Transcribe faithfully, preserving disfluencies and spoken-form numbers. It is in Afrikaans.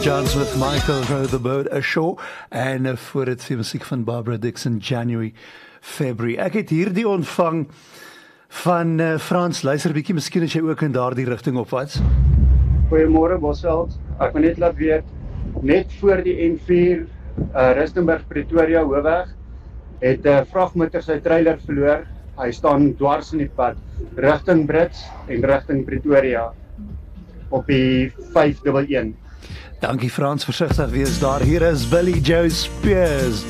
John Smith, Michael Row the Bird Ashore en uh, voor dit die musiek van Barbara Dixon, January, February. Ek het hierdie ontvang van uh, Frans, luister bietjie, miskien as jy ook in daardie rigting opvat. Goeiemôre Bosveld, ek wil net laat weet, net voor die N vier uh, Rustenburg Pretoria hoofweg het 'n uh, vragmotor sy trailer verloor. Hy staan dwars in die pad rigting Brits en rigting Pretoria op die vyf een een. Dankie Frans, versigtig wees daar. Hier is Billy Joe Spears.